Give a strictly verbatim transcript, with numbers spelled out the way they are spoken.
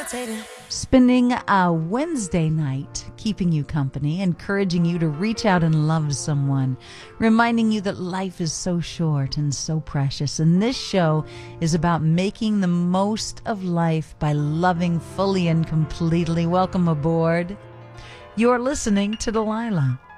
Spending a Wednesday night, keeping you company, encouraging you to reach out and love someone, reminding you that life is so short and so precious. And this show is about making the most of life by loving fully and completely. Welcome aboard. You're listening to Delilah.